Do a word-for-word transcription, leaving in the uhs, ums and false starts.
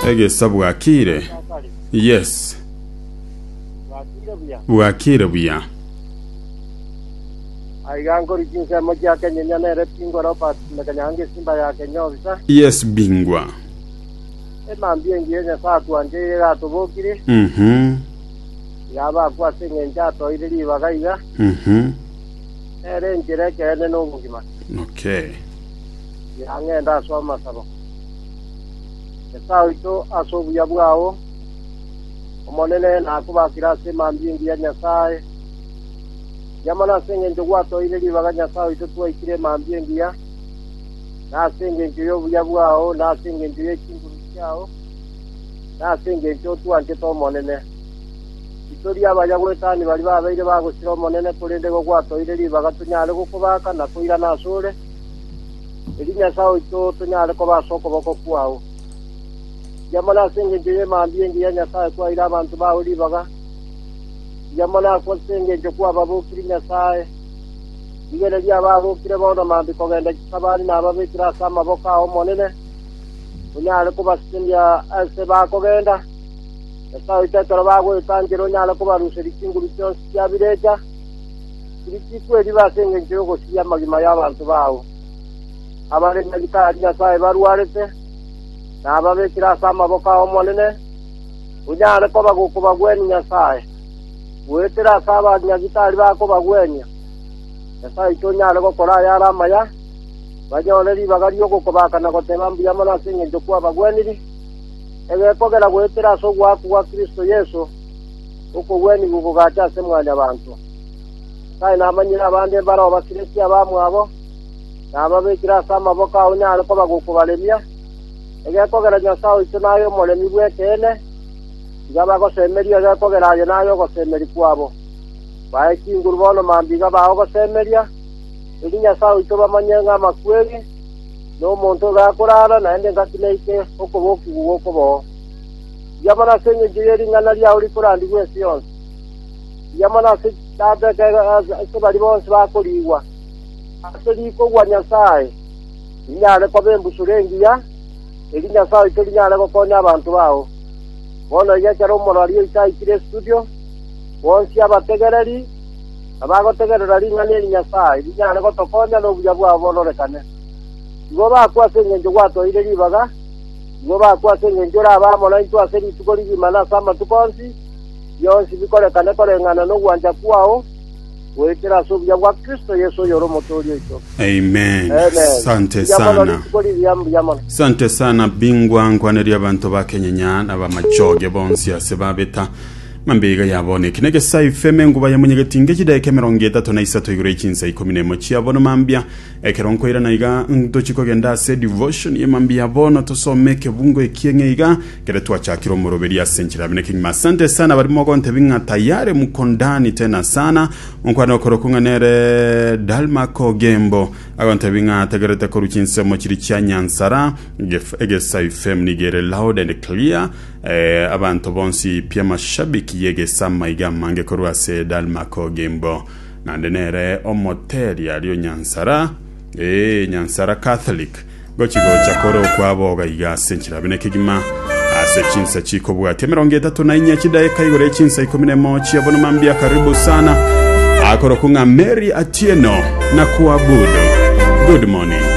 Egesa bwakire. Yes. Bwakire buya. Aigango rikinse moja Kenya nyanere pingo ropa mekanyange simba ya Kenya bisa. Yes bingwa. E mambie ngiye fa tuanje ga tubokire. Mhm. Yaba kwa sengenja to iriri bagaiga. Mhm. Ere njire kene no ngima. Okay. Yangenda so masabo. Esa ito asobu ya bwao. Omonene na kubakira se mambie ngiye nyasaye. Yamana sengenjo gwato iriri baganya sawo ito tuwa ikire mambie ngiya. Na sengenjo yo buya bwao na sengenjo ye kinguru cyao. Na sengenjo tuwanje to monene. Itori abanyagwetani bali babaire bagusira monene kurinde go gwato iriri bagatunyale gukubaka na kuira na sure. Elinya sawo ito tunyale ko basoko boko kwao. Yamana sengenjo ye mambie ngiya nyasaye kwa ira abantu bauli baga. Yamana ko sengenjo kwa babukiri nyasaye. Igere lya babukire bona mambi ko genda kabali na babikira sama boka o monene. Unyale ko basindia ase ba ko genda. Esa itetero bago itangiro nyale ko baruseri kinguru cyose cyabireja. Kiriki kweli basengenjo go siya magima y'abantu bawo. Abare nyagita nyasaye baruarete. Na babikira sama boka o monene. Unyale ko baguko bagweni nyasaye. Wetera saba nyagitari bako bagwenya. Esa itonyale ko kora yara maya. Bajole bagari yoko kubaka na kotema mbya mana singe jokwa bagweniri. Ege pogera wetera so gwa kwa Kristo Yesu. Uko weni gukugacha semwanya abantu. Sai na manyira abande baro bakirisi abamu abo. Na babikira sama boka unyale ko bagukubalemia. Ege pogera nyasawo itonayo molemi bwekene. Gaba ko semeria ga ko geraje nayo ko semeri kwabo bae kinguru bono mambiga baho ko semeria ilinya sawo ito bamanyenga makweli no monto ga kurara na ende ngakineike oko boki goko bo yamana senye jeri ngana lya uri kurandi gwesi yonse yamana se tabe ga se bali bonse ba kuriwa aseli ko gwanya sai inyale ko bembu surengiya ilinya sawo ito linyale ko konya abantu baho. Bono ya charo morario itai kire studio wonsi abategereri abago tegerera ringane nyasaye rinyane ko tokonya no buya bwa bonorekane ngo bakwa sengenjo gwato ile ribaga ngo bakwa sengenjo raba mona into aseri tukori imana sama tukonsi yonsi bikorekane korengana no gwanja kwao wetera so buya bwa Kristo Yesu yoro motorio ito. Amen. Sante sana. Sante sana bingwa nkwaneri abantu bakenyenya n'abamajoge bonsi asebabeta mambiga yabone kinege sai feme nguba yamunyegetinge kideke mirongo itatu na isatu igure ikinsa ikomine mochi abono mambia ekeronko ira naiga ndochiko genda se devotion yemambia bono tosomeke bungo ekienge iga kere twachakiro muroberi asenchira bineke masante sana barimo gonte binga tayare mukondani tena sana unkwana korokunga nere dalma ko gembo agonte binga tegerete korukinse mochiri cyanyansara ege sai fem nigere loud and clear eh, abantu bonsi pia mashabiki yege sama iga mange koruase dalma ko gembo nandenere omoteri aliyo nyansara eh nyansara Catholic gochigo chakoro kwabo ga iga senchira bineke gima ase chinsa chiko bwate mirongo itatu na inya chidaye kaigore chinsa ikomine mochi abono mambia karibu sana akoro kunga Mary Atieno na kuabudu. Good morning.